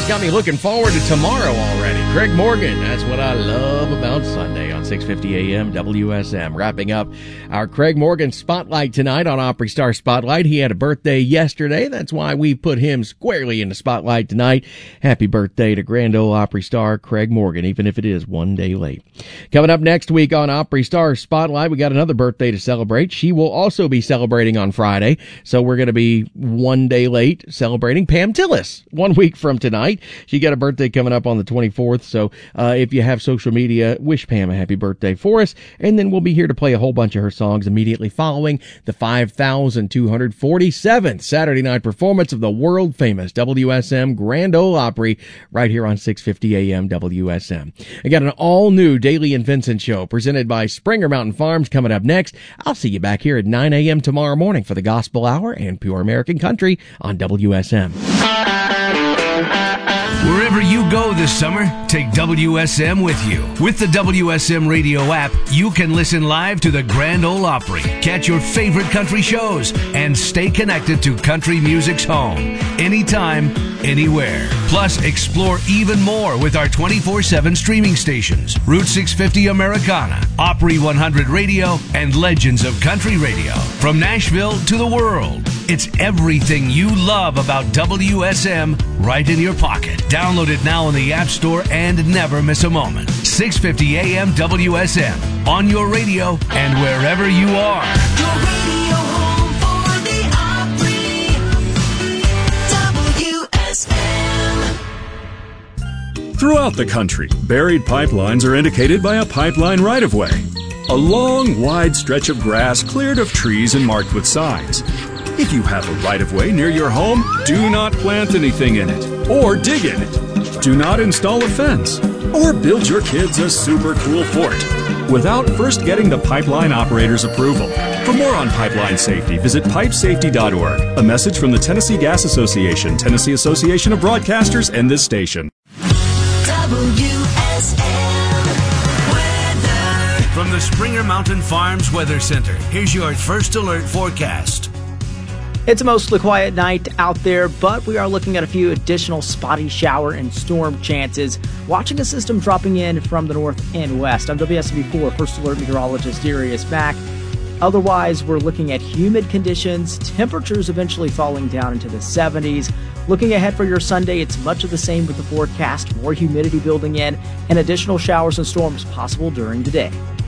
got me looking forward to tomorrow already. Craig Morgan, that's what I love about Sunday on 650 AM WSM. Wrapping up our Craig Morgan Spotlight tonight on Opry Star Spotlight. He had a birthday yesterday. That's why we put him squarely in the spotlight tonight. Happy birthday to Grand Ole Opry star Craig Morgan, even if it is one day late. Coming up next week on Opry Star Spotlight, we got another birthday to celebrate. She will also be celebrating on Friday, so we're going to be one day late celebrating Pam Tillis 1 week from tonight. She got a birthday coming up on the 24th, so if you have social media, wish Pam a happy birthday for us, and then we'll be here to play a whole bunch of her songs immediately following the 5,247th Saturday night performance of the world-famous WSM Grand Ole Opry right here on 650 AM WSM. I got an all-new Daily and Vincent show presented by Springer Mountain Farms coming up next. I'll see you back here at 9 a.m. tomorrow morning for the Gospel Hour and Pure American Country on WSM. Wherever you go this summer, take WSM with you. With the WSM radio app, you can listen live to the Grand Ole Opry, catch your favorite country shows, and stay connected to country music's home, anytime, anywhere. Plus, explore even more with our 24/7 streaming stations, Route 650 Americana, Opry 100 Radio, and Legends of Country Radio. From Nashville to the world, it's everything you love about WSM right in your pocket. Download it now in the App Store and never miss a moment. 650 AM WSM, on your radio and wherever you are. Your radio home for the Opry, WSM. Throughout the country, buried pipelines are indicated by a pipeline right-of-way. A long, wide stretch of grass cleared of trees and marked with signs. If you have a right-of-way near your home, do not plant anything in it or dig in it. Do not install a fence or build your kids a super cool fort without first getting the pipeline operator's approval. For more on pipeline safety, visit pipesafety.org. A message from the Tennessee Gas Association, Tennessee Association of Broadcasters, and this station. WSM weather. From the Springer Mountain Farms Weather Center, here's your first alert forecast. It's a mostly quiet night out there, but we are looking at a few additional spotty shower and storm chances. Watching a system dropping in from the north and west. I'm WSB4 First Alert Meteorologist Darius Mack. Otherwise, we're looking at humid conditions, temperatures eventually falling down into the 70s. Looking ahead for your Sunday, it's much of the same with the forecast, more humidity building in, and additional showers and storms possible during the day.